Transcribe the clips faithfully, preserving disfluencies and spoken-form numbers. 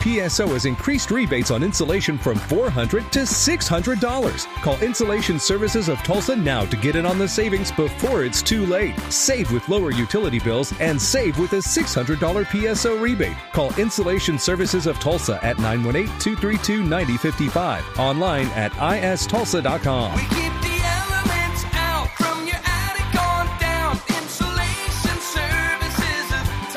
P S O has increased rebates on insulation from four hundred dollars to six hundred dollars. Call Insulation Services of Tulsa now to get in on the savings before it's too late. Save with lower utility bills and save with a six hundred dollars P S O rebate. Call Insulation Services of Tulsa at nine one eight, two three two, nine zero five five. Online at I S tulsa dot com. We keep the elements out from your attic on down. Insulation Services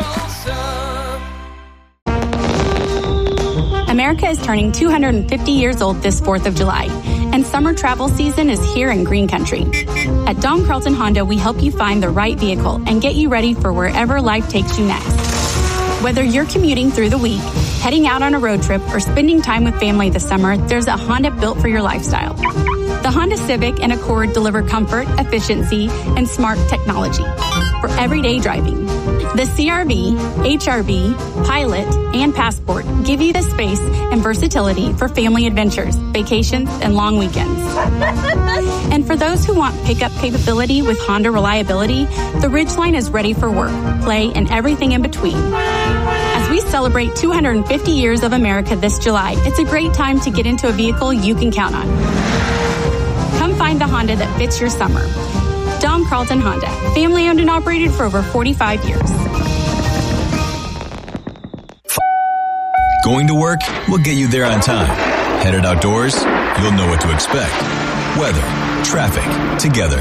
of Tulsa. America is turning two hundred fifty years old this fourth of July, and summer travel season is here in Green Country. At Don Carlton Honda, we help you find the right vehicle and get you ready for wherever life takes you next. Whether you're commuting through the week, heading out on a road trip, or spending time with family this summer, there's a Honda built for your lifestyle. The Honda Civic and Accord deliver comfort, efficiency, and smart technology for everyday driving. The C R V, H R V, Pilot, and Passport give you the space and versatility for family adventures, vacations, and long weekends. And for those who want pickup capability with Honda reliability, the Ridgeline is ready for work, play, and everything in between. As we celebrate two hundred fifty years of America this July, it's a great time to get into a vehicle you can count on. Come find the Honda that fits your summer. Don Carlton Honda, family owned and operated for over forty-five years. Going to work will get you there on time. Headed outdoors, you'll know what to expect. Weather, traffic, together.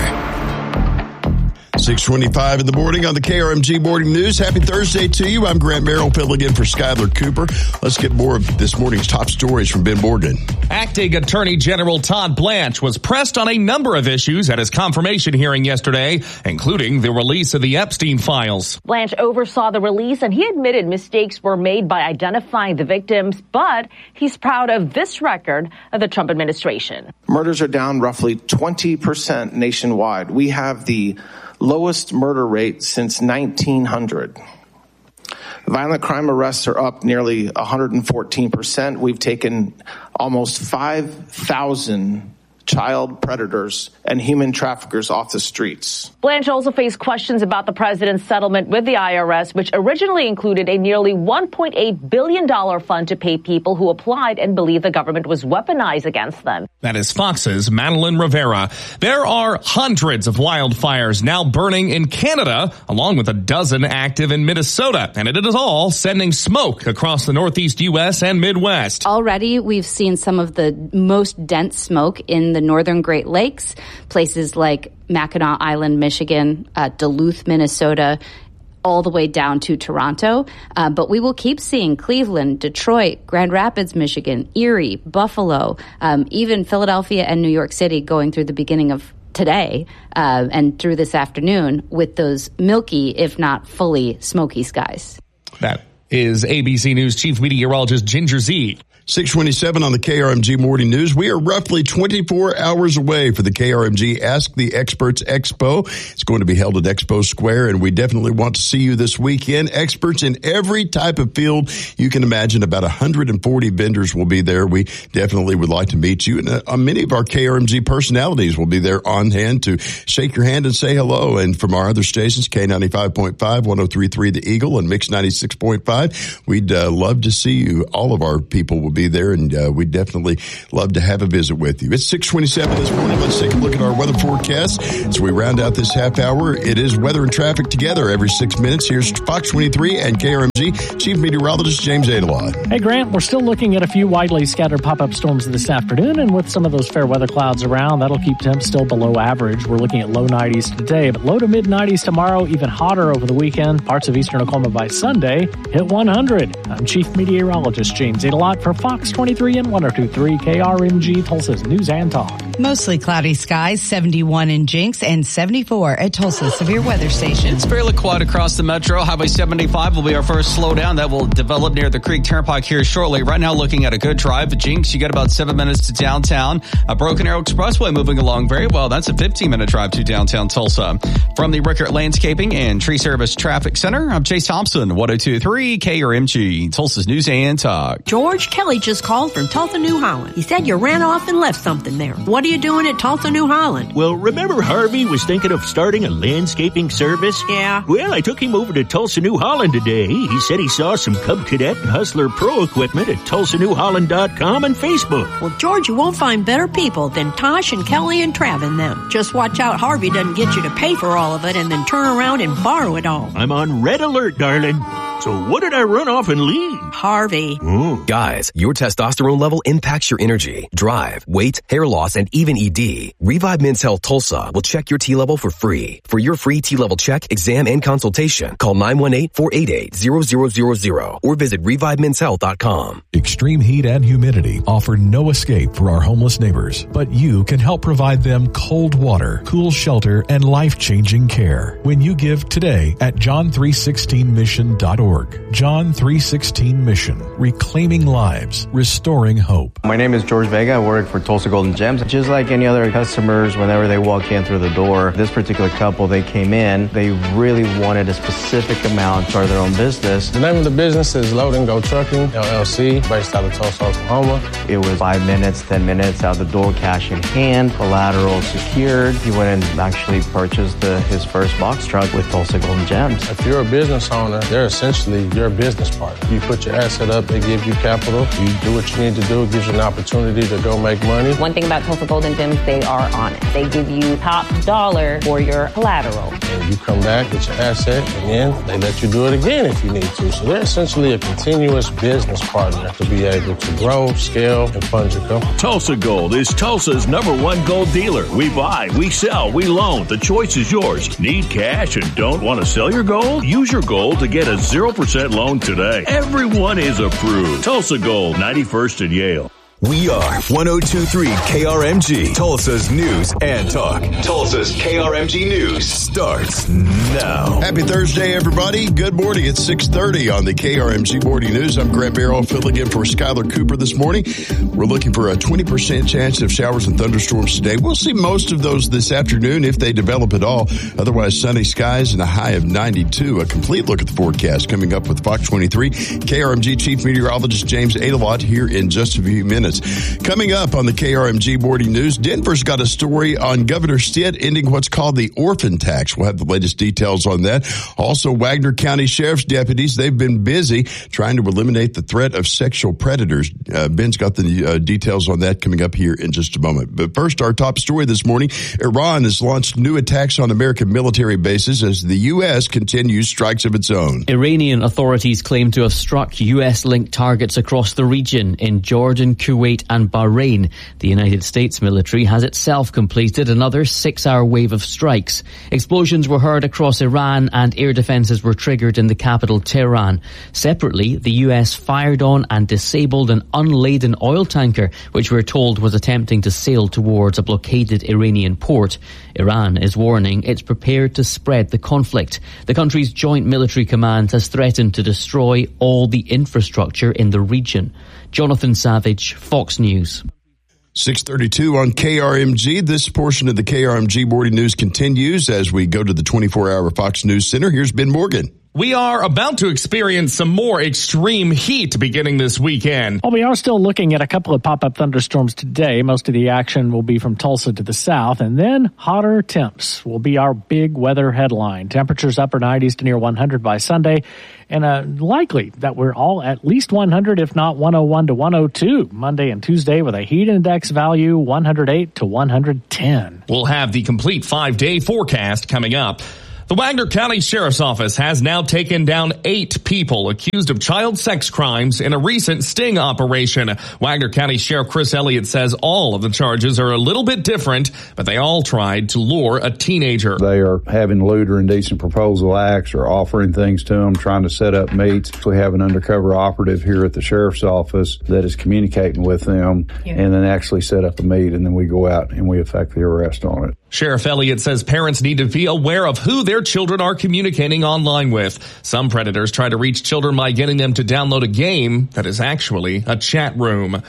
six twenty-five in the morning on the K R M G Morning News. Happy Thursday to you. I'm Grant Merrill, filling in for Skylar Cooper. Let's get more of this morning's top stories from Ben Morgan. Acting Attorney General Todd Blanche was pressed on a number of issues at his confirmation hearing yesterday, including the release of the Epstein files. Blanche oversaw the release, and he admitted mistakes were made by identifying the victims, but he's proud of this record of the Trump administration. Murders are down roughly twenty percent nationwide. We have the lowest murder rate since nineteen hundred. Violent crime arrests are up nearly one hundred fourteen percent. We've taken almost five thousand child predators and human traffickers off the streets. Blanche also faced questions about the president's settlement with the I R S, which originally included a nearly one point eight billion dollars fund to pay people who applied and believed the government was weaponized against them. That is Fox's Madeline Rivera. There are hundreds of wildfires now burning in Canada, along with a dozen active in Minnesota. And it is all sending smoke across the northeast U S and Midwest. Already, we've seen some of the most dense smoke in the northern Great Lakes, places like Mackinac Island, Michigan, uh, Duluth, Minnesota, all the way down to Toronto. Uh, but we will keep seeing Cleveland, Detroit, Grand Rapids, Michigan, Erie, Buffalo, um, even Philadelphia and New York City going through the beginning of today uh, and through this afternoon with those milky, if not fully smoky skies. That is A B C News Chief Meteorologist Ginger Zee. six twenty-seven on the K R M G Morning News. We are roughly twenty-four hours away for the K R M G Ask the Experts Expo. It's going to be held at Expo Square, and we definitely want to see you this weekend. Experts in every type of field you can imagine. About one hundred forty vendors will be there. We definitely would like to meet you. And uh, many of our K R M G personalities will be there on hand to shake your hand and say hello. And from our other stations, K ninety-five point five, one oh three point three The Eagle, and Mix ninety-six point five, we'd uh, love to see you. All of our people will be there, and uh, we'd definitely love to have a visit with you. It's six twenty-seven this morning. Let's take a look at our weather forecast as we round out this half hour. It is weather and traffic together every six minutes. Here's Fox twenty-three and K R M G Chief Meteorologist James Adelon. Hey, Grant, we're still looking at a few widely scattered pop-up storms this afternoon, and with some of those fair weather clouds around, that'll keep temps still below average. We're looking at low nineties today, but low to mid nineties tomorrow, even hotter over the weekend. Parts of eastern Oklahoma by Sunday hit one hundred. I'm Chief Meteorologist James Adelot for Fox twenty-three and one oh two point three K R M G, Tulsa's News and Talk. Mostly cloudy skies, seventy-one in Jinx and seventy-four at Tulsa Severe Weather Station. It's fairly quiet across the metro. Highway seventy-five will be our first slowdown. That will develop near the Creek Turnpike here shortly. Right now looking at a good drive. At Jinx, you got about seven minutes to downtown. A Broken Arrow Expressway moving along very well. That's a fifteen minute drive to downtown Tulsa. From the Rickert Landscaping and Tree Service Traffic Center, I'm Chase Thompson, one oh two point three Kelly, K R M G, Tulsa's News and Talk. George Kelly just called from Tulsa, New Holland. He said you ran off and left something there. What are you doing at Tulsa, New Holland? Well, remember Harvey was thinking of starting a landscaping service? Yeah. Well, I took him over to Tulsa, New Holland today. He said he saw some Cub Cadet and Hustler Pro equipment at Tulsa New Holland dot com and Facebook. Well, George, you won't find better people than Tosh and Kelly and Trav and them. Just watch out Harvey doesn't get you to pay for all of it and then turn around and borrow it all. I'm on red alert, darling. So what did I run off and leave? Harvey. Mm. Guys, your testosterone level impacts your energy, drive, weight, hair loss, and even E D. Revive Men's Health Tulsa will check your T level for free. For your free T level check, exam, and consultation, call nine one eight, four eight eight, zero zero zero zero or visit revive men's health dot com. Extreme heat and humidity offer no escape for our homeless neighbors, but you can help provide them cold water, cool shelter, and life-changing care when you give today at john three sixteen mission dot org. John three sixteen Mission, reclaiming lives, restoring hope. My name is George Vega. I work for Tulsa Golden Gems. Just like any other customers, whenever they walk in through the door, this particular couple, they came in, they really wanted a specific amount for their own business. The name of the business is Load and Go Trucking, L L C, based out of Tulsa, Oklahoma. It was five minutes, ten minutes out the door, cash in hand, collateral secured. He went and actually purchased the, his first box truck with Tulsa Golden Gems. If you're a business owner, they're essentially your business partner. You put your asset up, they give you capital. You do what you need to do. It gives you an opportunity to go make money. One thing about Tulsa Golden Gems, they are honest. They give you top dollar for your collateral. And you come back, get your asset, and then they let you do it again if you need to. So they're essentially a continuous business partner to be able to grow, scale, and fund your company. Tulsa Gold is Tulsa's number one gold dealer. We buy, we sell, we loan. The choice is yours. Need cash and don't want to sell your gold? Use your gold to get a zero percent loan today. Everyone is approved. Tulsa Gold, ninety-first and Yale. We are one oh two point three K R M G, Tulsa's News and Talk. Tulsa's K R M G News starts now. Happy Thursday, everybody. Good morning. It's six thirty on the K R M G Morning News. I'm Grant Barrow, filling in for Skylar Cooper this morning. We're looking for a twenty percent chance of showers and thunderstorms today. We'll see most of those this afternoon if they develop at all. Otherwise, sunny skies and a high of ninety-two. A complete look at the forecast coming up with Fox twenty-three. K R M G Chief Meteorologist James Adelot here in just a few minutes. Coming up on the K R M G Morning News, Denver's got a story on Governor Stitt ending what's called the orphan tax. We'll have the latest details on that. Also, Wagner County Sheriff's deputies, they've been busy trying to eliminate the threat of sexual predators. Uh, Ben's got the uh, details on that coming up here in just a moment. But first, our top story this morning, Iran has launched new attacks on American military bases as the U S continues strikes of its own. Iranian authorities claim to have struck U S-linked targets across the region in Jordan, Kuwait and Bahrain. The United States military has itself completed another six-hour wave of strikes. Explosions were heard across Iran and air defences were triggered in the capital Tehran. Separately, the U S fired on and disabled an unladen oil tanker, which we're told was attempting to sail towards a blockaded Iranian port. Iran is warning it's prepared to spread the conflict. The country's joint military command has threatened to destroy all the infrastructure in the region. Jonathan Savage, Fox News. six thirty-two on K R M G. This portion of the K R M G Morning News continues as we go to the twenty-four hour Fox News Center. Here's Ben Morgan. We are about to experience some more extreme heat beginning this weekend. Well, we are still looking at a couple of pop-up thunderstorms today. Most of the action will be from Tulsa to the south, and then hotter temps will be our big weather headline. Temperatures upper nineties to near one hundred by Sunday, and uh, likely that we're all at least one hundred, if not one oh one to one oh two, Monday and Tuesday with a heat index value one hundred eight to one hundred ten. We'll have the complete five-day forecast coming up. The Wagner County Sheriff's Office has now taken down eight people accused of child sex crimes in a recent sting operation. Wagner County Sheriff Chris Elliott says all of the charges are a little bit different, but they all tried to lure a teenager. They are having lewd or indecent proposal acts or offering things to them, trying to set up meets. We have an undercover operative here at the Sheriff's Office that is communicating with them yeah. and then actually set up a meet, and then we go out and we effect the arrest on it. Sheriff Elliott says parents need to be aware of who their children are communicating online with. Some predators try to reach children by getting them to download a game that is actually a chat room.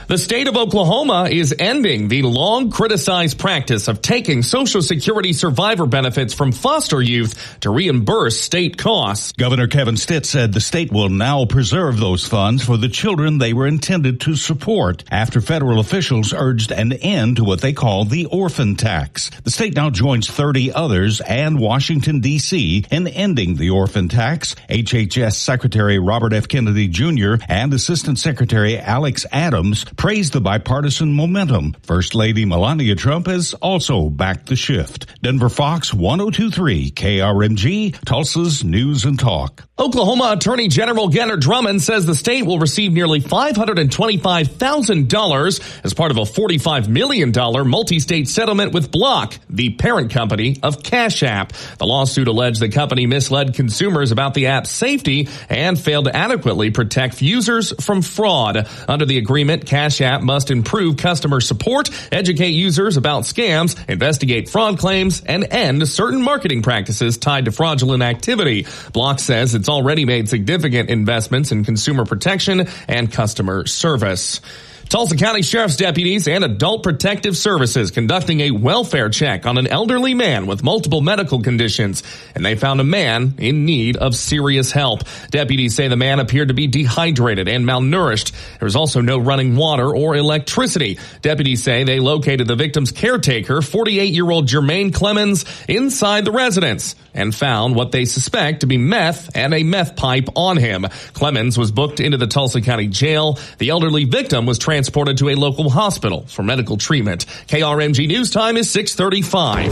The state of Oklahoma is ending the long criticized practice of taking Social Security survivor benefits from foster youth to reimburse state costs. Governor Kevin Stitt said the state will now preserve those funds for the children they were intended to support after federal officials urged an end to what they call the orphan tax. The state now joins thirty others and Washington, D C in ending the orphan tax. H H S Secretary Robert F. Kennedy Junior and Assistant Secretary Alex Adams praised the bipartisan momentum. First Lady Melania Trump has also backed the shift. Denver Fox one oh two point three K R M G, Tulsa's News and Talk. Oklahoma Attorney General Gennard Drummond says the state will receive nearly five hundred twenty-five thousand dollars as part of a forty-five million dollars multi-state settlement with Block, the parent company of Cash App. The lawsuit alleged the company misled consumers about the app's safety and failed to adequately protect users from fraud. Under the agreement, Cash App must improve customer support, educate users about scams, investigate fraud claims, and end certain marketing practices tied to fraudulent activity. Block says it's already made significant investments in consumer protection and customer service. Tulsa County Sheriff's deputies and Adult Protective Services conducting a welfare check on an elderly man with multiple medical conditions, and they found a man in need of serious help. Deputies say the man appeared to be dehydrated and malnourished. There was also no running water or electricity. Deputies say they located the victim's caretaker, forty-eight-year-old Jermaine Clemens, inside the residence and found what they suspect to be meth and a meth pipe on him. Clemens was booked into the Tulsa County Jail. The elderly victim was transported transported to a local hospital for medical treatment. K R M G News Time is six thirty-five.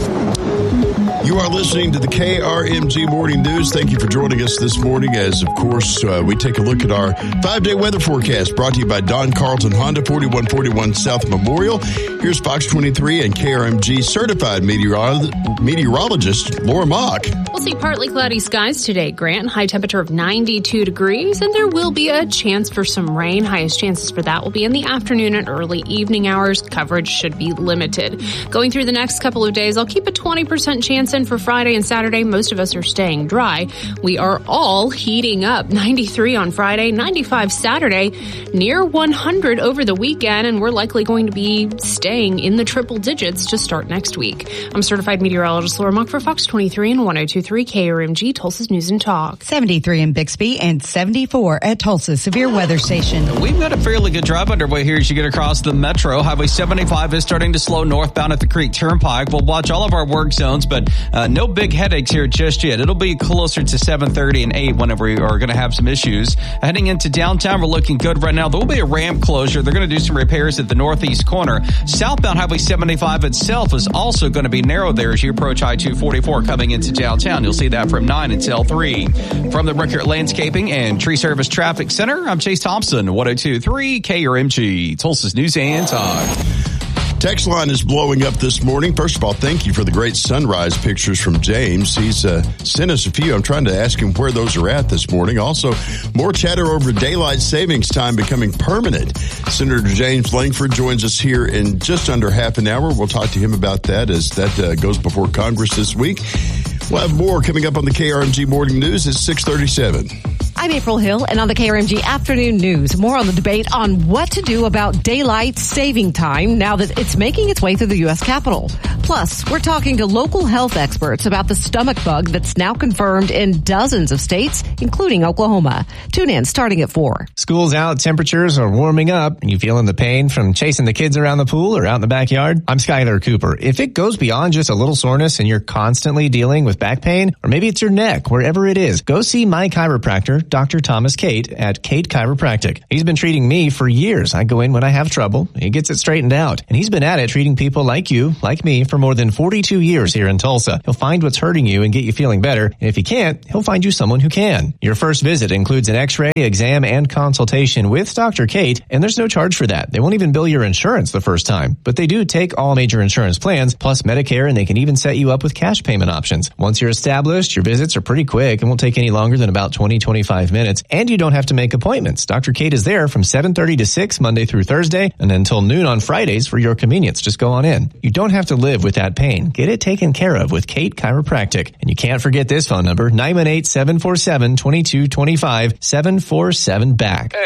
You are listening to the K R M G Morning News. Thank you for joining us this morning as, of course, uh, we take a look at our five-day weather forecast brought to you by Don Carlton Honda, forty-one forty-one South Memorial. Here's Fox twenty-three and K R M G certified meteorolo- meteorologist Laura Mock. We'll see partly cloudy skies today, Grant. High temperature of ninety-two degrees, and there will be a chance for some rain. Highest chances for that will be in the afternoon and early evening hours. Coverage should be limited. Going through the next couple of days, I'll keep a twenty percent chance in for Friday and Saturday. Most of us are staying dry. We are all heating up. ninety-three on Friday, ninety-five Saturday, near one hundred over the weekend, and we're likely going to be staying in the triple digits to start next week. I'm certified meteorologist Laura Mock for Fox twenty-three and one oh two point three K R M G, Tulsa's News and Talk. seventy-three in Bixby and seventy-four at Tulsa Severe Weather Station. We've got a fairly good drive underway here as you get across the metro. Highway seventy-five is starting to slow northbound at the Creek Turnpike. We'll watch all of our work zones, but uh, no big headaches here just yet. It'll be closer to seven thirty and eight whenever we are going to have some issues. Heading into downtown, we're looking good right now. There will be a ramp closure. They're going to do some repairs at the northeast corner. Southbound Highway seventy-five itself is also going to be narrow there as you approach I two forty-four coming into downtown. You'll see that from nine until three. From the Rickert Landscaping and Tree Service Traffic Center, I'm Chase Thompson, one oh two point three K R M G, Tulsa's News and Talk. Text line is blowing up this morning. First of all, thank you for the great sunrise pictures from James. He's uh, sent us a few. I'm trying to ask him where those are at this morning. Also, more chatter over daylight savings time becoming permanent. Senator James Langford joins us here in just under half an hour. We'll talk to him about that as that uh, goes before Congress this week. We'll have more coming up on the K R M G Morning News at six thirty-seven. I'm April Hill, and on the K R M G Afternoon News, more on the debate on what to do about daylight saving time now that it's making its way through the U S Capitol. Plus, we're talking to local health experts about the stomach bug that's now confirmed in dozens of states, including Oklahoma. Tune in starting at four. School's out, temperatures are warming up, and you feeling the pain from chasing the kids around the pool or out in the backyard? I'm Skylar Cooper. If it goes beyond just a little soreness and you're constantly dealing with back pain, or maybe it's your neck, wherever it is, go see my chiropractor, Doctor Thomas Cate at Cate Chiropractic. He's been treating me for years. I go in when I have trouble. He gets it straightened out. And he's been at it treating people like you, like me, for more than forty-two years here in Tulsa. He'll find what's hurting you and get you feeling better. And if he can't, he'll find you someone who can. Your first visit includes an x-ray, exam, and consultation with Doctor Cate, and there's no charge for that. They won't even bill your insurance the first time. But they do take all major insurance plans, plus Medicare, and they can even set you up with cash payment options. Once you're established, your visits are pretty quick and won't take any longer than about twenty, twenty-five minutes. And you don't have to make appointments. Doctor Cate is there from seven thirty to six Monday through Thursday and until noon on Fridays for your convenience. Just go on in. You don't have to live with that pain. Get it taken care of with Cate Chiropractic. And you can't forget this phone number, nine one eight, seven four seven, two two two five, seven four seven, B A C K. Hey,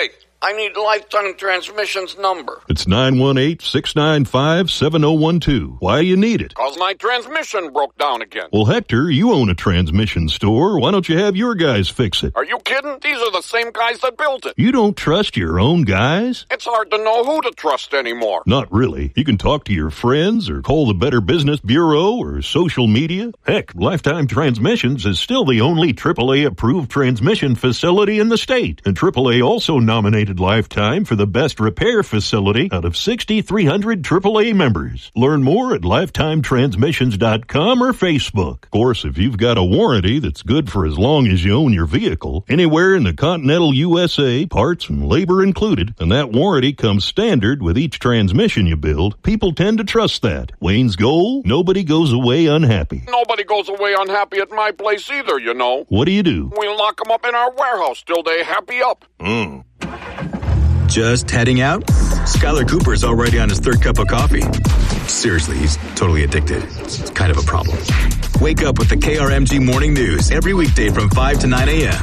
I need Lifetime Transmission's number. It's nine one eight, six nine five, seven zero one two. Why you need it? Cause my transmission broke down again. Well, Hector, you own a transmission store. Why don't you have your guys fix it? Are you kidding? These are the same guys that built it. You don't trust your own guys? It's hard to know who to trust anymore. Not really. You can talk to your friends or call the Better Business Bureau or social media. Heck, Lifetime Transmissions is still the only triple A approved transmission facility in the state. And triple A also nominated Lifetime for the best repair facility out of six thousand three hundred triple A members. Learn more at lifetime transmissions dot com or Facebook. Of course, if you've got a warranty that's good for as long as you own your vehicle, anywhere in the continental U S A, parts and labor included, and that warranty comes standard with each transmission you build, people tend to trust that. Wayne's goal? Nobody goes away unhappy. Nobody goes away unhappy at my place either, you know. What do you do? We lock them up in our warehouse till they happy up. Mm. Just heading out? Skylar Cooper's already on his third cup of coffee. Seriously, he's totally addicted. It's kind of a problem. Wake up with the K R M G Morning News every weekday from five to nine a.m.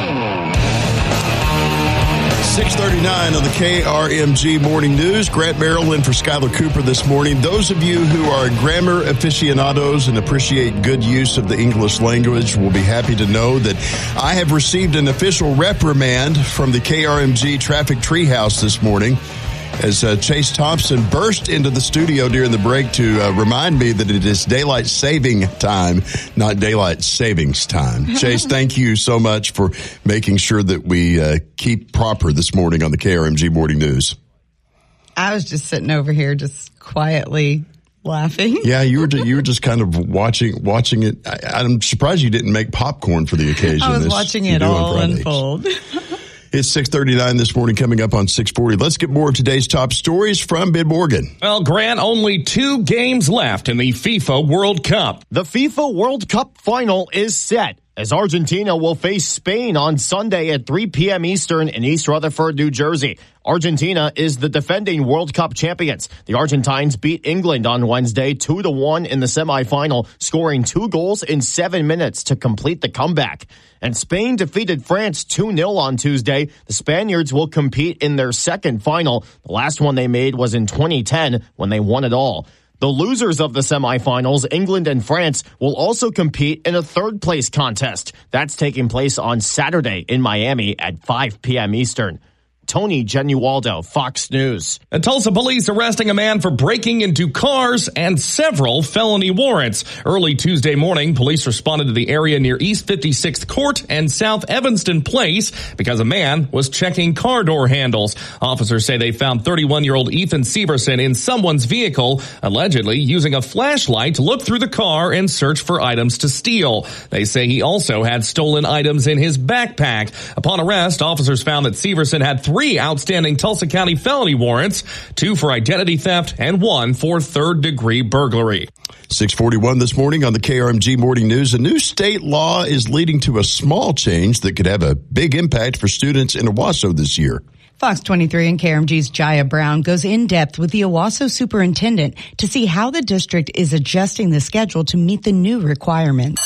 six thirty-nine on the K R M G Morning News. Grant Merrill in for Skylar Cooper this morning. Those of you who are grammar aficionados and appreciate good use of the English language will be happy to know that I have received an official reprimand from the K R M G Traffic Treehouse this morning as uh, Chase Thompson burst into the studio during the break to uh, remind me that it is daylight saving time, not daylight savings time. Chase, thank you so much for making sure that we uh, keep proper this morning on the K R M G Morning News. I was just sitting over here just quietly laughing. Yeah, you were you were just kind of watching watching it. I, I'm surprised you didn't make popcorn for the occasion. I was this, watching it all unfold. It's six thirty-nine this morning, coming up on six forty. Let's get more of today's top stories from Bid Morgan. Well, Grant, only two games left in the FIFA World Cup. The FIFA World Cup final is set, as Argentina will face Spain on Sunday at three p.m. Eastern in East Rutherford, New Jersey. Argentina is the defending World Cup champions. The Argentines beat England on Wednesday two to one in the semifinal, scoring two goals in seven minutes to complete the comeback. And Spain defeated France two nil on Tuesday. The Spaniards will compete in their second final. The last one they made was in twenty ten when they won it all. The losers of the semifinals, England and France, will also compete in a third-place contest. That's taking place on Saturday in Miami at five p.m. Eastern. Tony Genualdo, Fox News. And Tulsa police arresting a man for breaking into cars and several felony warrants. Early Tuesday morning, police responded to the area near East fifty-sixth Court and South Evanston Place because a man was checking car door handles. Officers say they found thirty-one-year-old Ethan Severson in someone's vehicle, allegedly using a flashlight to look through the car and search for items to steal. They say he also had stolen items in his backpack. Upon arrest, officers found that Severson had three Three outstanding Tulsa County felony warrants, two for identity theft and one for third-degree burglary. six forty-one this morning on the K R M G Morning News. A new state law is leading to a small change that could have a big impact for students in Owasso this year. Fox twenty-three and K R M G's Jaya Brown goes in depth with the Owasso superintendent to see how the district is adjusting the schedule to meet the new requirements.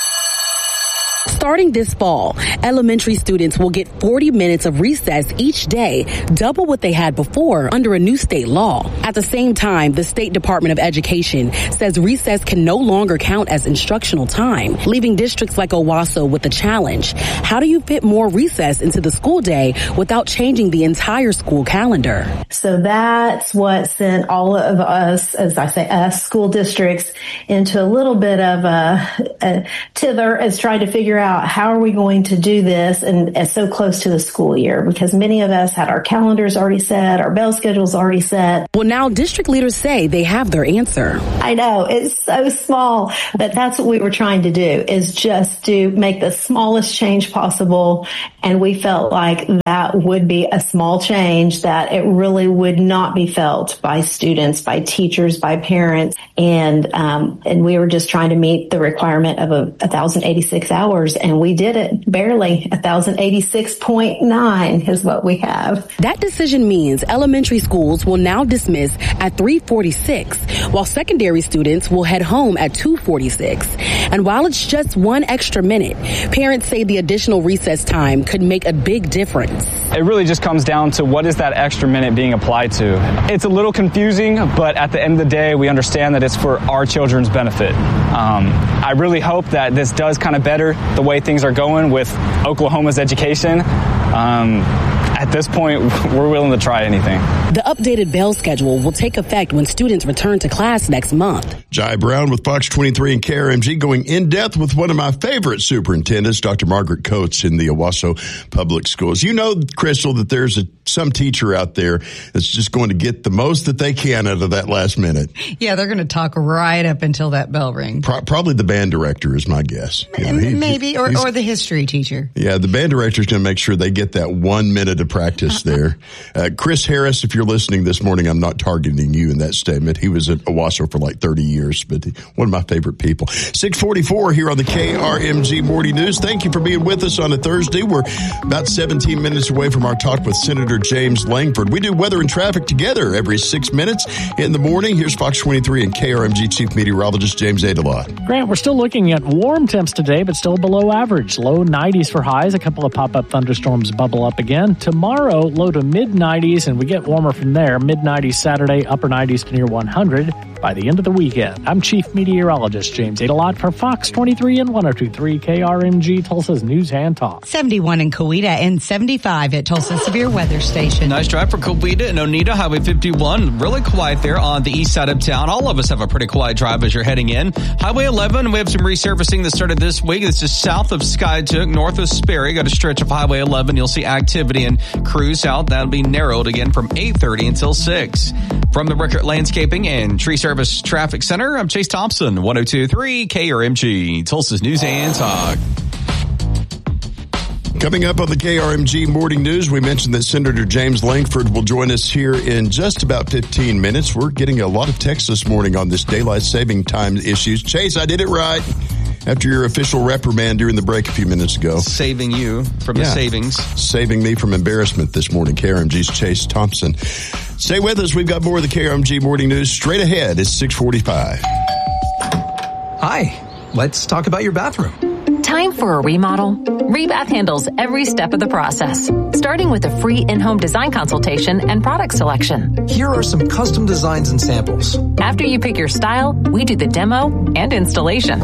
Starting this fall, elementary students will get forty minutes of recess each day, double what they had before under a new state law. At the same time, the State Department of Education says recess can no longer count as instructional time, leaving districts like Owasso with a challenge. How do you fit more recess into the school day without changing the entire school calendar? So that's what sent all of us, as I say, us school districts into a little bit of a, a tither as trying to figure out how are we going to do this and, and so close to the school year, because many of us had our calendars already set, our bell schedules already set. Well, now district leaders say they have their answer. I know it's so small, but that's what we were trying to do, is just to make the smallest change possible. And we felt like that would be a small change, that it really would not be felt by students, by teachers, by parents. And, um, and we were just trying to meet the requirement of a one thousand eighty-six hours numbers, and we did it barely. one thousand eighty-six point nine is what we have. That decision means elementary schools will now dismiss at three forty-six, while secondary students will head home at two forty-six. And while it's just one extra minute, parents say the additional recess time could make a big difference. It really just comes down to what is that extra minute being applied to. It's a little confusing, but at the end of the day, we understand that it's for our children's benefit. Um, I really hope that this does kind of better the way things are going with Oklahoma's education. Um, At this point, we're willing to try anything. The updated bail schedule will take effect when students return to class next month. Jai Brown with Fox twenty-three and K R M G going in depth with one of my favorite superintendents, Doctor Margaret Coates in the Owasso Public Schools. You know, Crystal, that there's a, some teacher out there that's just going to get the most that they can out of that last minute. Yeah, they're going to talk right up until that bell rings. Pro- probably the band director is my guess. You know, he, Maybe, or, or the history teacher. Yeah, the band director is going to make sure they get that one minute of practice there. Uh, Chris Harris, if you're listening this morning, I'm not targeting you in that statement. He was at Owasso for like thirty years, but one of my favorite people. six forty-four here on the K R M G Morning News. Thank you for being with us on a Thursday. We're about seventeen minutes away from our talk with Senator James Lankford. We do weather and traffic together every six minutes in the morning. Here's Fox twenty-three and K R M G Chief Meteorologist James Adelot. Grant, we're still looking at warm temps today, but still below average. Low nineties for highs. A couple of pop-up thunderstorms bubble up again. Tomorrow, low to mid nineties, and we get warmer from there. Mid nineties Saturday, upper nineties to near one hundred by the end of the weekend. I'm Chief Meteorologist James Adelot for Fox twenty-three and one oh two point three K R M G, Tulsa's News and Talk. seventy-one in Coweta and seventy-five at Tulsa Severe Weather Station. Nice drive for Coweta and Oneida. Highway fifty-one, really quiet there on the east side of town. All of us have a pretty quiet drive as you're heading in. Highway eleven, we have some resurfacing that started this week. This is south of Skytook, north of Sperry. Got a stretch of Highway eleven. You'll see activity and crews out. That'll be narrowed again from eight thirty until six. From the Rickert Landscaping and Tree Service Traffic Center, I'm Chase Thompson, one oh two point three K R M G, Tulsa's News and Talk. Coming up on the K R M G Morning News, we mentioned that Senator James Lankford will join us here in just about fifteen minutes. We're getting a lot of texts this morning on this daylight saving time issues. Chase, I did it right. After your official reprimand during the break a few minutes ago. Saving you from yeah. the savings. Saving me from embarrassment this morning. K R M G's Chase Thompson. Stay with us. We've got more of the K R M G Morning News straight ahead. It's six forty-five. Hi. Let's talk about your bathroom. Time for a remodel? Rebath handles every step of the process, starting with a free in-home design consultation and product selection. Here are some custom designs and samples. After you pick your style, we do the demo and installation.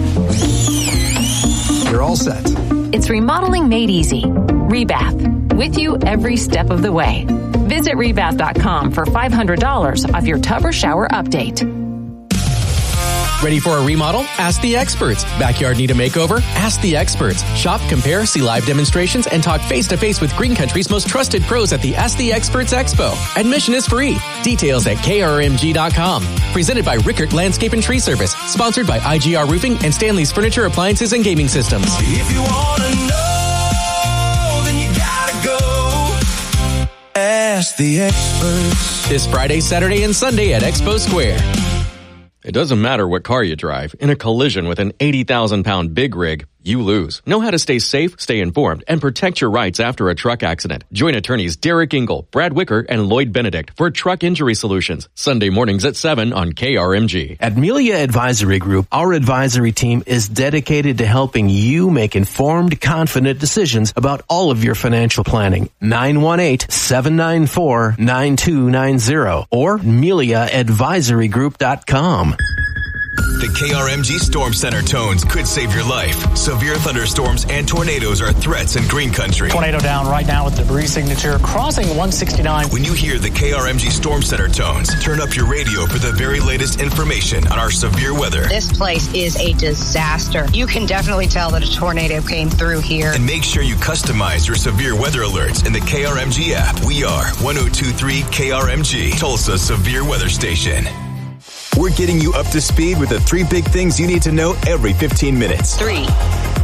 You're all set. It's remodeling made easy. Rebath, with you every step of the way. Visit rebath dot com for five hundred dollars off your tub or shower update. Ready for a remodel? Ask the experts. Backyard need a makeover? Ask the experts. Shop, compare, see live demonstrations, and talk face-to-face with Green Country's most trusted pros at the Ask the Experts Expo. Admission is free. Details at K R M G dot com. Presented by Rickert Landscape and Tree Service. Sponsored by I G R Roofing and Stanley's Furniture, Appliances, and Gaming Systems. If you want to know, then you gotta go. Ask the experts. This Friday, Saturday, and Sunday at Expo Square. It doesn't matter what car you drive. In a collision with an eighty thousand pound big rig, you lose. Know how to stay safe, stay informed, and protect your rights after a truck accident. Join attorneys Derek Engel, Brad Wicker, and Lloyd Benedict for Truck Injury Solutions. Sunday mornings at seven on K R M G. At Melia Advisory Group, our advisory team is dedicated to helping you make informed, confident decisions about all of your financial planning. nine one eight, seven nine four, nine two nine zero or melia advisory group dot com. The K R M G Storm Center tones could save your life. Severe thunderstorms and tornadoes are threats in Green Country. Tornado down right now with debris signature crossing one sixty-nine. When you hear the K R M G Storm Center tones, turn up your radio for the very latest information on our severe weather. This place is a disaster. You can definitely tell that a tornado came through here. And make sure you customize your severe weather alerts in the K R M G app. We are one oh two point three K R M G, Tulsa Severe Weather Station. We're getting you up to speed with the three big things you need to know every fifteen minutes. Three.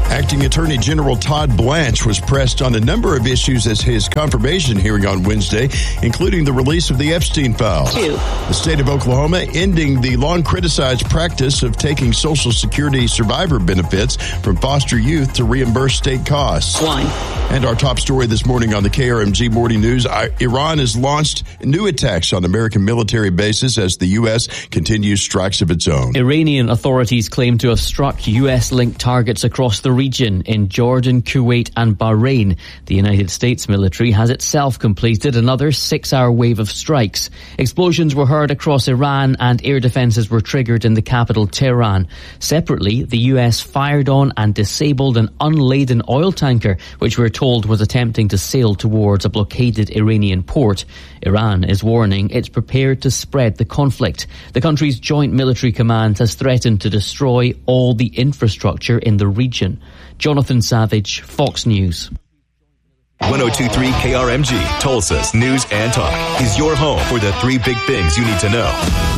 Acting Attorney General Todd Blanche was pressed on a number of issues at his confirmation hearing on Wednesday, including the release of the Epstein files. Two. The state of Oklahoma ending the long criticized practice of taking Social Security survivor benefits from foster youth to reimburse state costs. One. And our top story this morning on the K R M G Morning News, Iran has launched new attacks on American military bases as the U S continues strikes of its own. Iranian authorities claim to have struck U S-linked targets across the region in Jordan, Kuwait and Bahrain. The United States military has itself completed another six-hour wave of strikes. Explosions were heard across Iran and air defenses were triggered in the capital, Tehran. Separately, the U S fired on and disabled an unladen oil tanker, which we're told was attempting to sail towards a blockaded Iranian port. Iran is warning it's prepared to spread the conflict. The country's joint military command has threatened to destroy all the infrastructure in the region. Jonathan Savage, Fox News. one oh two point three K R M G, Tulsa's News and Talk, is your home for the three big things you need to know.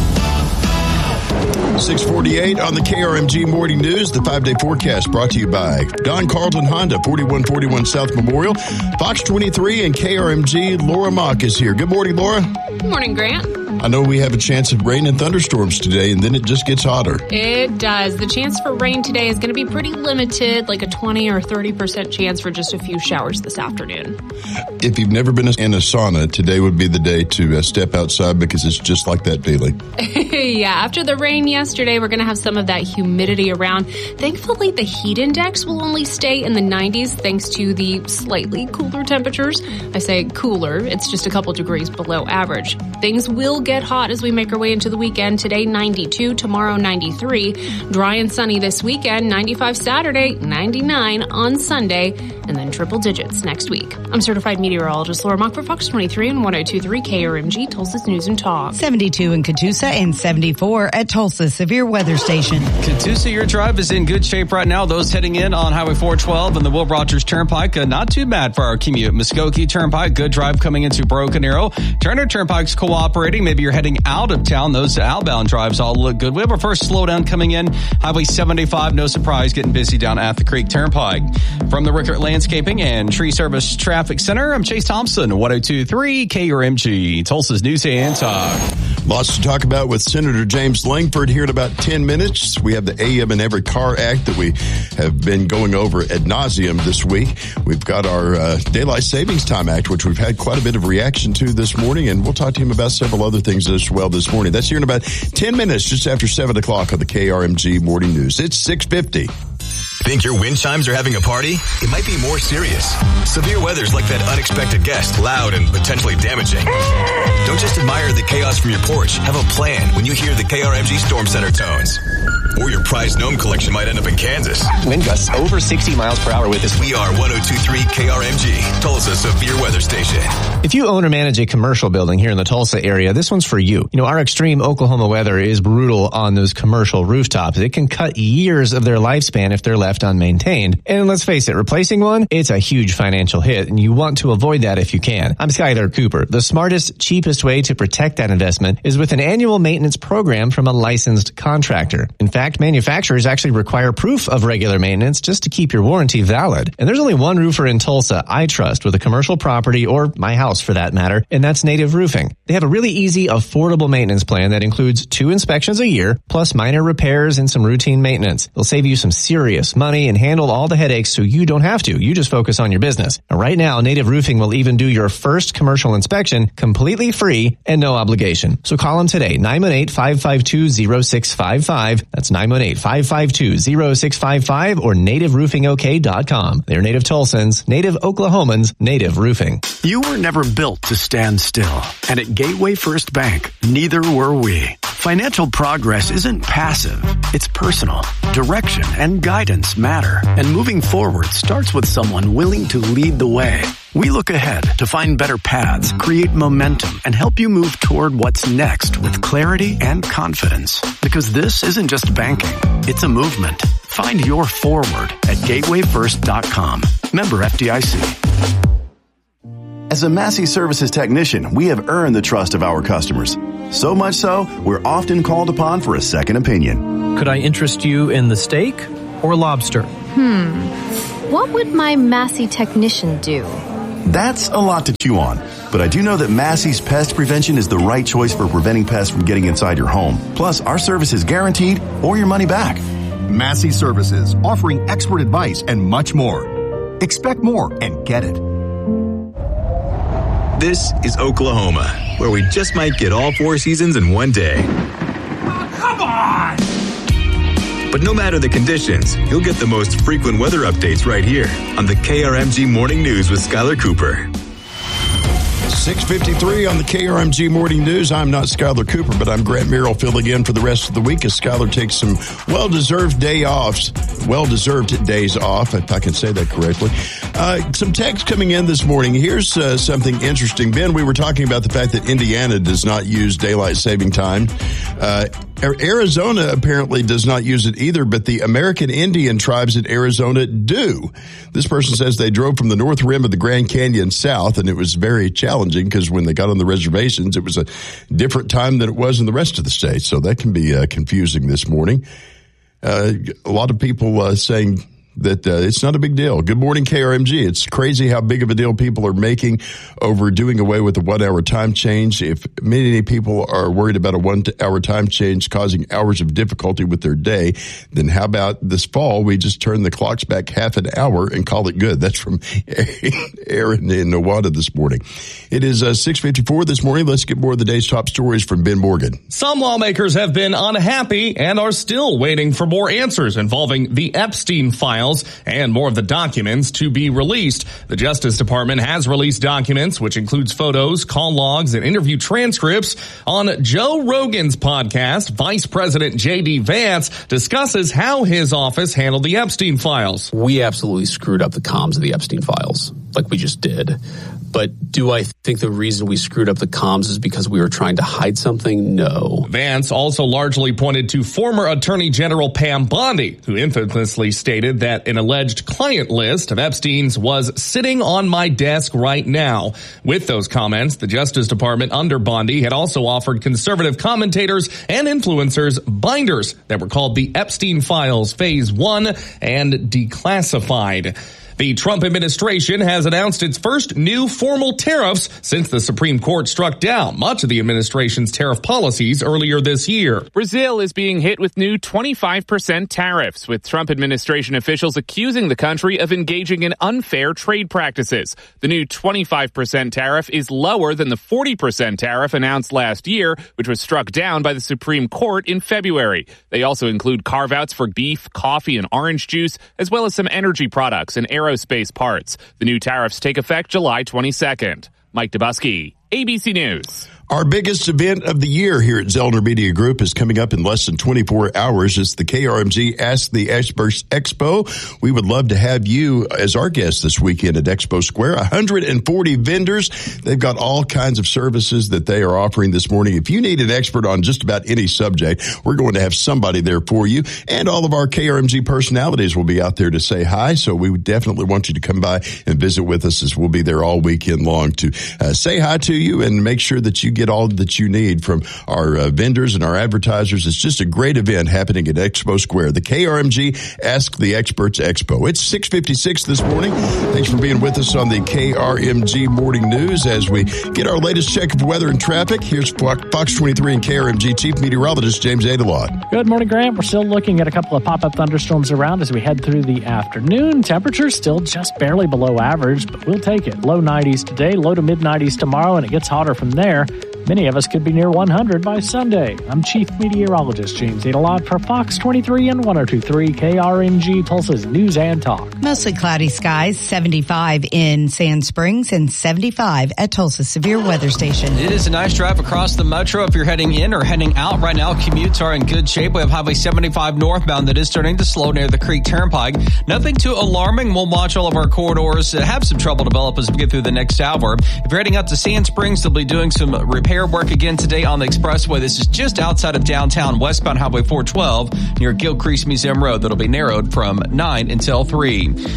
six forty-eight on the K R M G Morning News, the five-day forecast brought to you by Don Carlton Honda, forty-one forty-one South Memorial, Fox twenty-three, and K R M G. Laura Mock is here. Good morning, Laura. Good morning, Grant. I know we have a chance of rain and thunderstorms today, and then it just gets hotter. It does. The chance for rain today is going to be pretty limited, like a twenty or thirty percent chance for just a few showers this afternoon. If you've never been in a sauna, today would be the day to uh, step outside because it's just like that feeling. Yeah, after the rain yesterday, we're going to have some of that humidity around. Thankfully, the heat index will only stay in the nineties thanks to the slightly cooler temperatures. I say cooler, it's just a couple degrees below average. Things will get hot as we make our way into the weekend. Today, ninety-two, tomorrow, ninety-three. Dry and sunny this weekend, ninety-five Saturday, ninety-nine on Sunday, and then triple digits next week. I'm certified meteorologist Laura Mock for Fox twenty-three and one oh two point three K R M G, Tulsa's News and Talk. seventy-two in Catoosa and seventy-four at Tulsa Severe Weather Station. Catoosa, your drive is in good shape right now. Those heading in on Highway four twelve and the Will Rogers Turnpike, uh, not too bad for our commute. Muskogee Turnpike, good drive coming into Broken Arrow. Turner Turnpike's cooperating. Maybe you're heading out of town. Those outbound drives all look good. We have our first slowdown coming in. Highway seventy-five, no surprise, getting busy down at the Creek Turnpike. From the Rickert Landscaping and Tree Service Traffic Center, I'm Chase Thompson, one oh two point three K R M G, Tulsa's News and Talk. Lots to talk about with Senator James Langford here in about ten minutes. We have the A M in Every Car Act that we have been going over ad nauseum this week. We've got our uh, Daylight Savings Time Act, which we've had quite a bit of reaction to this morning, and we'll talk to him about several other things as well this morning. That's here in about ten minutes, just after seven o'clock on the K R M G Morning News. It's six fifty. Think your wind chimes are having a party? It might be more serious. Severe weather's like that unexpected guest, loud and potentially damaging. Don't just admire the chaos from your porch. Have a plan when you hear the K R M G Storm Center tones. Or your prized gnome collection might end up in Kansas. Wind gusts over sixty miles per hour with this. We are one oh two point three K R M G, Tulsa Severe Weather Station. If you own or manage a commercial building here in the Tulsa area, this one's for you. You know, our extreme Oklahoma weather is brutal on those commercial rooftops. It can cut years of their lifespan if they're left unmaintained. And let's face it, replacing one, it's a huge financial hit, and you want to avoid that if you can. I'm Skylar Cooper. The smartest, cheapest way to protect that investment is with an annual maintenance program from a licensed contractor. In fact, manufacturers actually require proof of regular maintenance just to keep your warranty valid. And there's only one roofer in Tulsa I trust with a commercial property, or my house for that matter, and that's Native Roofing. They have a really easy, affordable maintenance plan that includes two inspections a year, plus minor repairs and some routine maintenance. They'll save you some serious money and handle all the headaches so you don't have to. You just focus on your business. And right now, Native Roofing will even do your first commercial inspection completely free and no obligation. So call them today, nine one eight, five five two, zero six five five. That's nine one eight, five five two, zero six five five or native roofing o k dot com. They're native Tulsans, native Oklahomans, Native Roofing. You were never built to stand still. And at Gateway First Bank, neither were we. Financial progress isn't passive. It's personal. Direction and guidance matter. And moving forward starts with someone willing to lead the way. We look ahead to find better paths, create momentum, and help you move toward what's next with clarity and confidence. Because this isn't just banking. It's a movement. Find your forward at gateway first dot com. Member F D I C. As a Massey Services technician, we have earned the trust of our customers. So much so, we're often called upon for a second opinion. Could I interest you in the steak or lobster? Hmm. What would my Massey technician do? That's a lot to chew on. But I do know that Massey's Pest Prevention is the right choice for preventing pests from getting inside your home. Plus, our service is guaranteed or your money back. Massey Services, offering expert advice and much more. Expect more and get it. This is Oklahoma, where we just might get all four seasons in one day. Oh, come on! But no matter the conditions, you'll get the most frequent weather updates right here on the K R M G Morning News with Skylar Cooper. six fifty-three on the K R M G Morning News. I'm not Skylar Cooper, but I'm Grant Merrill filling in for the rest of the week as Skylar takes some well-deserved day offs, well-deserved days off, if I can say that correctly. Uh, some text coming in this morning. Here's uh, something interesting. Ben, we were talking about the fact that Indiana does not use daylight saving time. Uh, Arizona apparently does not use it either, but the American Indian tribes in Arizona do. This person says they drove from the north rim of the Grand Canyon south, and it was very challenging because when they got on the reservations, it was a different time than it was in the rest of the state. So that can be uh, confusing this morning. Uh, a lot of people uh, saying that uh, it's not a big deal. Good morning, K R M G. It's crazy how big of a deal people are making over doing away with the one-hour time change. If many people are worried about a one-hour time change causing hours of difficulty with their day, then how about this fall we just turn the clocks back half an hour and call it good? That's from Aaron in Nevada this morning. It is uh, six fifty-four this morning. Let's get more of the day's top stories from Ben Morgan. Some lawmakers have been unhappy and are still waiting for more answers involving the Epstein files and more of the documents to be released. The Justice Department has released documents, which includes photos, call logs, and interview transcripts. On Joe Rogan's podcast, Vice President J D Vance discusses how his office handled the Epstein files. We absolutely screwed up the comms of the Epstein files, like we just did. But do I think the reason we screwed up the comms is because we were trying to hide something? No. Vance also largely pointed to former Attorney General Pam Bondi, who infamously stated that an alleged client list of Epstein's was sitting on my desk right now. With those comments, the Justice Department under Bondi had also offered conservative commentators and influencers binders that were called the Epstein Files Phase one and declassified. The Trump administration has announced its first new formal tariffs since the Supreme Court struck down much of the administration's tariff policies earlier this year. Brazil is being hit with new twenty-five percent tariffs, with Trump administration officials accusing the country of engaging in unfair trade practices. The new twenty-five percent tariff is lower than the forty percent tariff announced last year, which was struck down by the Supreme Court in February. They also include carve-outs for beef, coffee, and orange juice, as well as some energy products and aerospace parts. The new tariffs take effect July twenty-second. Mike Dubusky, A B C News. Our biggest event of the year here at Zellner Media Group is coming up in less than twenty-four hours. It's the K R M G Ask the Experts Expo. We would love to have you as our guest this weekend at Expo Square. one hundred forty vendors. They've got all kinds of services that they are offering this morning. If you need an expert on just about any subject, we're going to have somebody there for you. And all of our K R M G personalities will be out there to say hi. So we would definitely want you to come by and visit with us, as we'll be there all weekend long to uh, say hi to you and make sure that you get all that you need from our uh, vendors and our advertisers. It's just a great event happening at Expo Square, the K R M G Ask the Experts Expo. It's six fifty-six this morning. Thanks for being with us on the K R M G Morning News as we get our latest check of weather and traffic. Here's Fox twenty-three and K R M G Chief Meteorologist James Adelot. Good morning, Grant. We're still looking at a couple of pop-up thunderstorms around as we head through the afternoon. Temperatures still just barely below average, but we'll take it. Low nineties today, low to mid nineties tomorrow, and it gets hotter from there. Many of us could be near one hundred by Sunday. I'm Chief Meteorologist James Adelot for Fox twenty-three and one oh two point three K R M G, Tulsa's News and Talk. Mostly cloudy skies, seventy-five in Sand Springs and seventy-five at Tulsa Severe Weather Station. It is a nice drive across the metro if you're heading in or heading out. Right now, commutes are in good shape. We have Highway seventy-five northbound that is starting to slow near the Creek Turnpike. Nothing too alarming. We'll watch all of our corridors have some trouble develop as we get through the next hour. If you're heading out to Sand Springs, they'll be doing some repair work again today on the expressway. This is just outside of downtown, westbound Highway four twelve near Gilcrease Museum Road. That'll be narrowed from nine until three.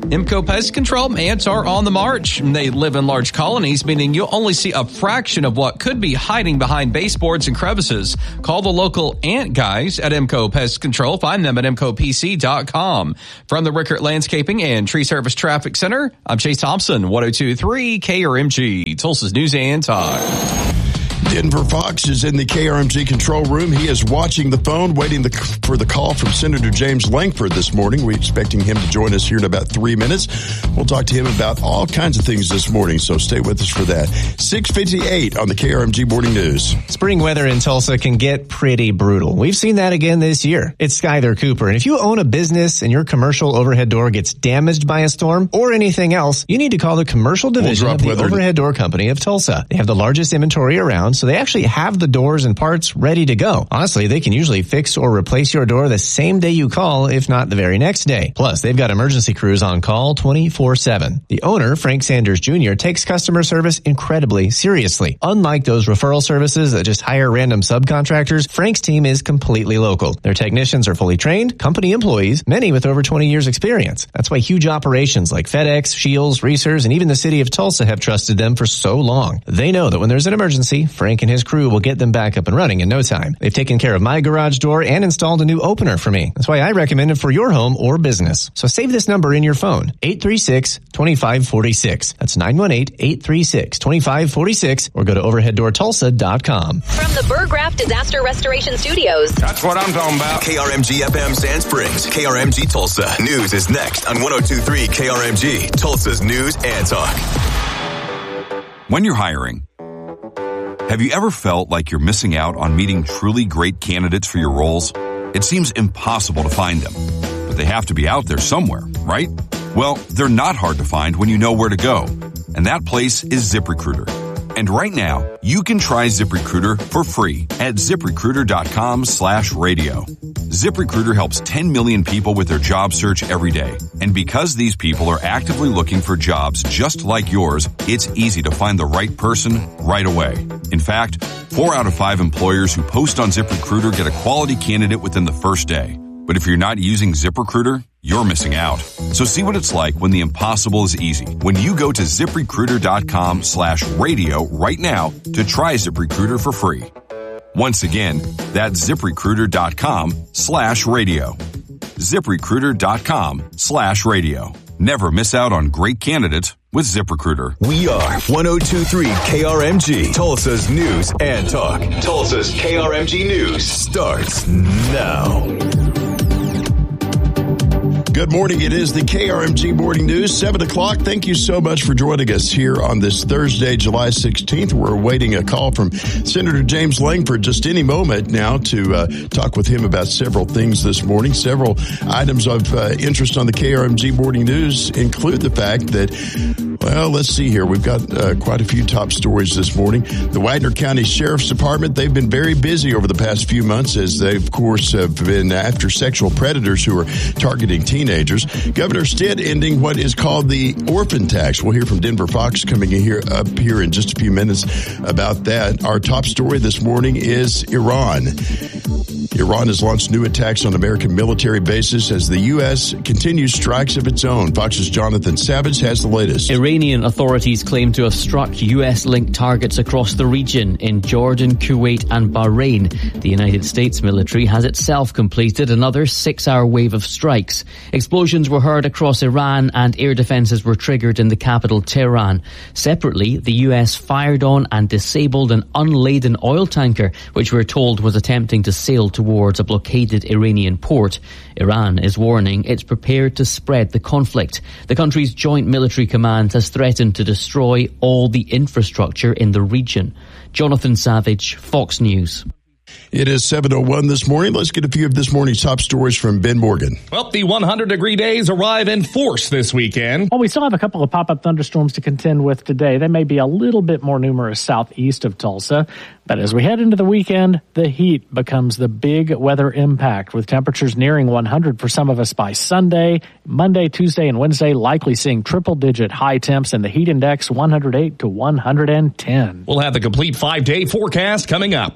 IMCO Pest Control ants are on the march. They live in large colonies, meaning you'll only see a fraction of what could be hiding behind baseboards and crevices. Call the local ant guys at IMCO Pest Control. Find them at I M C O P C dot com. From the Rickert Landscaping and Tree Service Traffic Center, I'm Chase Thompson, one oh two point three K R M G, Tulsa's News and Talk. Denver Fox is in the K R M G control room. He is watching the phone, waiting the, for the call from Senator James Lankford this morning. We're expecting him to join us here in about three minutes. We'll talk to him about all kinds of things this morning, so stay with us for that. six fifty-eight on the K R M G Morning News. Spring weather in Tulsa can get pretty brutal. We've seen that again this year. It's Skyler Cooper, and if you own a business and your commercial overhead door gets damaged by a storm or anything else, you need to call the commercial division of the weather. Overhead Door Company of Tulsa. They have the largest inventory around, so they actually have the doors and parts ready to go. Honestly, they can usually fix or replace your door the same day you call, if not the very next day. Plus, they've got emergency crews on call twenty-four seven. The owner, Frank Sanders Junior, takes customer service incredibly seriously. Unlike those referral services that just hire random subcontractors, Frank's team is completely local. Their technicians are fully trained, company employees, many with over twenty years experience. That's why huge operations like FedEx, Shields, Reesers, and even the city of Tulsa have trusted them for so long. They know that when there's an emergency, Frank and his crew will get them back up and running in no time. They've taken care of my garage door and installed a new opener for me. That's why I recommend it for your home or business. So save this number in your phone, eight three six, two five four six. That's nine one eight, eight three six, two five four six, or go to overhead door tulsa dot com. From the Burgraft Disaster Restoration Studios. That's what I'm talking about. K R M G F M Sand Springs, K R M G Tulsa. News is next on one oh two point three K R M G, Tulsa's News and Talk. When you're hiring, have you ever felt like you're missing out on meeting truly great candidates for your roles? It seems impossible to find them, but they have to be out there somewhere, right? Well, they're not hard to find when you know where to go, and that place is ZipRecruiter. And right now, you can try ZipRecruiter for free at ZipRecruiter.com slash radio. ZipRecruiter helps ten million people with their job search every day. And because these people are actively looking for jobs just like yours, it's easy to find the right person right away. In fact, four out of five employers who post on ZipRecruiter get a quality candidate within the first day. But if you're not using ZipRecruiter, you're missing out. So see what it's like when the impossible is easy. When you go to ZipRecruiter.com slash radio right now to try ZipRecruiter for free. Once again, that's ZipRecruiter.com slash radio. ZipRecruiter.com slash radio. Never miss out on great candidates with ZipRecruiter. We are one oh two point three K R M G, Tulsa's News and Talk. Tulsa's K R M G News starts now. Good morning. It is the K R M G Morning News, seven o'clock. Thank you so much for joining us here on this Thursday, July sixteenth. We're awaiting a call from Senator James Lankford just any moment now to uh, talk with him about several things this morning. Several items of uh, interest on the K R M G Morning News include the fact that, well, let's see here. We've got uh, quite a few top stories this morning. The Wagner County Sheriff's Department, they've been very busy over the past few months as they, of course, have been after sexual predators who are targeting teenagers. Governor Stitt ending what is called the orphan tax. We'll hear from Denver Fox coming in here up here in just a few minutes about that. Our top story this morning is Iran. Iran has launched new attacks on American military bases as the U S continues strikes of its own. Fox's Jonathan Savage has the latest. Iranian authorities claim to have struck U S-linked targets across the region in Jordan, Kuwait and Bahrain. The United States military has itself completed another six-hour wave of strikes. Explosions were heard across Iran and air defences were triggered in the capital, Tehran. Separately, the U S fired on and disabled an unladen oil tanker, which we're told was attempting to sail towards a blockaded Iranian port. Iran is warning it's prepared to spread the conflict. The country's joint military command has threatened to destroy all the infrastructure in the region. Jonathan Savage, Fox News. It is seven oh one this morning. Let's get a few of this morning's top stories from Ben Morgan. Well, the one hundred degree days arrive in force this weekend. Well, we still have a couple of pop-up thunderstorms to contend with today. They may be a little bit more numerous southeast of Tulsa. But as we head into the weekend, the heat becomes the big weather impact, with temperatures nearing one hundred for some of us by Sunday. Monday, Tuesday, and Wednesday likely seeing triple-digit high temps, and the heat index one hundred eight to one hundred ten. We'll have the complete five-day forecast coming up.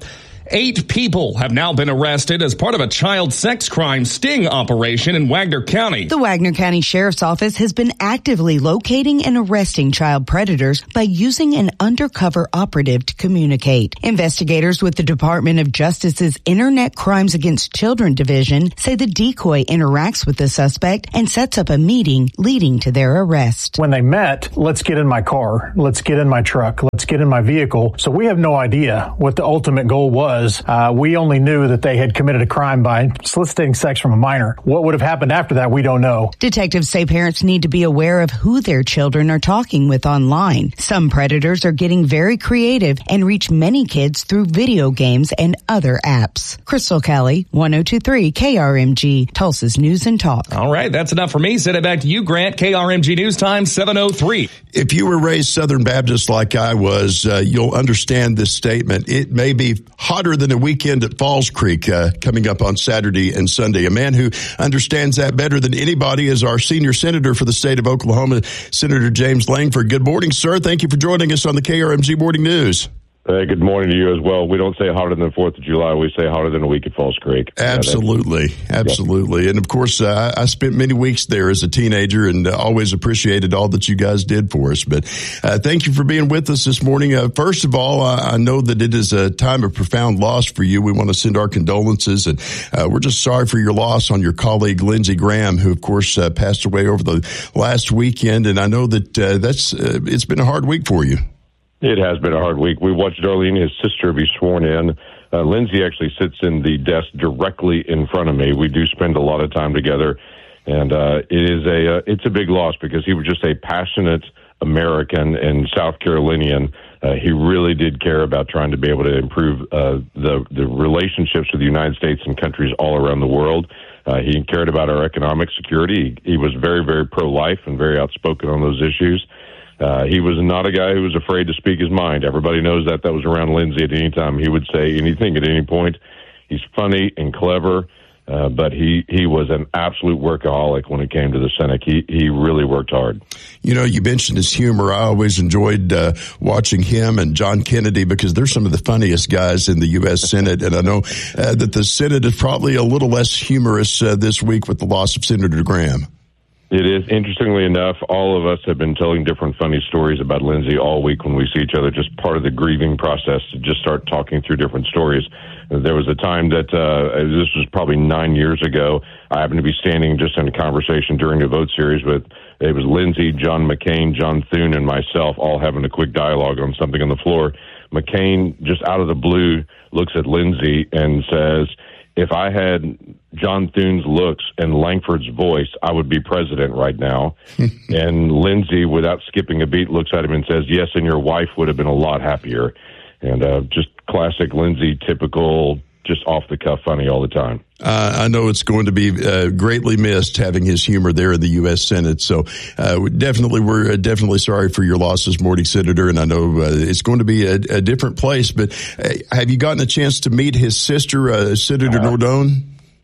Eight people have now been arrested as part of a child sex crime sting operation in Wagner County. The Wagner County Sheriff's Office has been actively locating and arresting child predators by using an undercover operative to communicate. Investigators with the Department of Justice's Internet Crimes Against Children Division say the decoy interacts with the suspect and sets up a meeting leading to their arrest. When they met, let's get in my car, let's get in my truck, let's get in my vehicle. So we have no idea what the ultimate goal was. Uh, we only knew that they had committed a crime by soliciting sex from a minor. What would have happened after that, we don't know. Detectives say parents need to be aware of who their children are talking with online. Some predators are getting very creative and reach many kids through video games and other apps. Crystal Kelly, one oh two point three K R M G, Tulsa's News and Talk. All right, that's enough for me. Send it back to you, Grant. K R M G News Time, seven oh three. If you were raised Southern Baptist like I was, uh, you'll understand this statement. It may be hotter than a weekend at Falls Creek uh, coming up on Saturday and Sunday. A man who understands that better than anybody is our senior senator for the state of Oklahoma, Senator James Lankford. Good morning, sir. Thank you for joining us on the K R M G Morning News. Hey, good morning to you as well. We don't say hotter than the fourth of July. We say hotter than a week at Falls Creek. Absolutely. Yeah, Absolutely. Yeah. And, of course, uh, I spent many weeks there as a teenager and uh, always appreciated all that you guys did for us. But uh, thank you for being with us this morning. Uh, first of all, uh, I know that it is a time of profound loss for you. We want to send our condolences, and uh, we're just sorry for your loss on your colleague, Lindsey Graham, who, of course, uh, passed away over the last weekend. And I know that uh, that's uh, it's been a hard week for you. It has been a hard week. We watched Darlene, his sister, be sworn in. Uh, Lindsey actually sits in the desk directly in front of me. We do spend a lot of time together, and uh, it is a uh, it's a big loss because he was just a passionate American and South Carolinian. Uh, he really did care about trying to be able to improve uh, the the relationships with the United States and countries all around the world. Uh, he cared about our economic security. He, he was very, very pro-life and very outspoken on those issues. Uh, he was not a guy who was afraid to speak his mind. Everybody knows that. That was around Lindsey at any time. He would say anything at any point. He's funny and clever, uh, but he, he was an absolute workaholic when it came to the Senate. He, he really worked hard. You know, you mentioned his humor. I always enjoyed uh, watching him and John Kennedy because they're some of the funniest guys in the U S Senate. And I know uh, that the Senate is probably a little less humorous uh, this week with the loss of Senator Graham. It is. Interestingly enough, all of us have been telling different funny stories about Lindsey all week when we see each other, just part of the grieving process to just start talking through different stories. There was a time that, uh, this was probably nine years ago, I happened to be standing just in a conversation during the vote series with, it was Lindsey, John McCain, John Thune, and myself all having a quick dialogue on something on the floor. McCain, just out of the blue, looks at Lindsey and says, if I had John Thune's looks and Lankford's voice, I would be president right now. And Lindsey, without skipping a beat, looks at him and says, yes, and your wife would have been a lot happier. And uh, just classic Lindsey, typical, just off-the-cuff funny all the time. Uh, I know it's going to be uh, greatly missed having his humor there in the U S Senate. So uh, we definitely, we're definitely sorry for your loss this morning, Senator. And I know uh, it's going to be a, a different place. But uh, have you gotten a chance to meet his sister, uh, Senator uh, Nordone?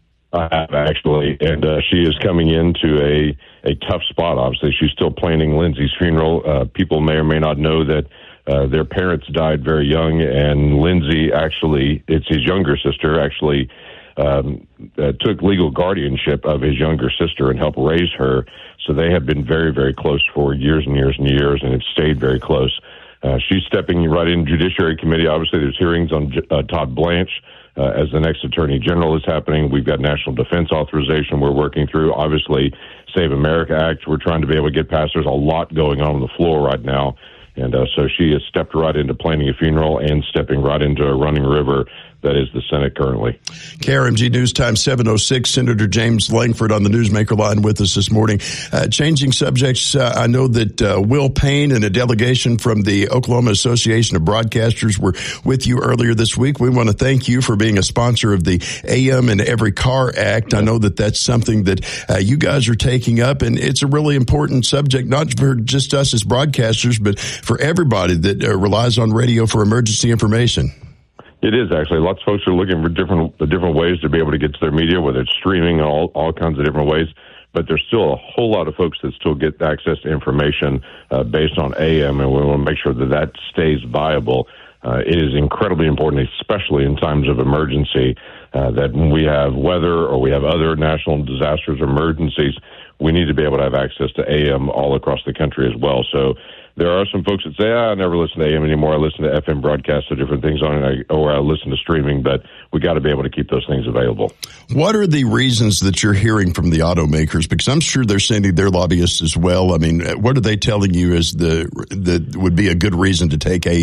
I have, actually. And uh, she is coming into a, a tough spot, obviously. She's still planning Lindsey's funeral. Uh, people may or may not know that uh, their parents died very young. And Lindsey actually, it's his younger sister, actually Um, uh, took legal guardianship of his younger sister and helped raise her. So they have been very, very close for years and years and years, and it's stayed very close. Uh, she's stepping right in Judiciary Committee. Obviously, there's hearings on uh, Todd Blanche uh, as the next Attorney General is happening. We've got National Defense Authorization we're working through. Obviously, Save America Act, we're trying to be able to get past. There's a lot going on on the floor right now. And uh, so she has stepped right into planning a funeral and stepping right into a running river that is the Senate currently. K R M G News Time seven oh six, Senator James Lankford on the Newsmaker line with us this morning. Uh, changing subjects, uh, I know that uh, Will Payne and a delegation from the Oklahoma Association of Broadcasters were with you earlier this week. We want to thank you for being a sponsor of the A M in Every Car Act. I know that that's something that uh, you guys are taking up, and it's a really important subject, not for just us as broadcasters, but for everybody that uh, relies on radio for emergency information. It is, actually. Lots of folks are looking for different different ways to be able to get to their media, whether it's streaming, all all kinds of different ways. But there's still a whole lot of folks that still get access to information uh, based on A M, and we want to make sure that that stays viable. uh, it is incredibly important, especially in times of emergency, uh, that when we have weather or we have other national disasters or emergencies, we need to be able to have access to A M all across the country as well. So there are some folks that say, ah, I never listen to A M anymore. I listen to F M broadcasts of different things on it, or I listen to streaming, but we got to be able to keep those things available. What are the reasons that you're hearing from the automakers? Because I'm sure they're sending their lobbyists as well. I mean, what are they telling you is the, the would be a good reason to take A M?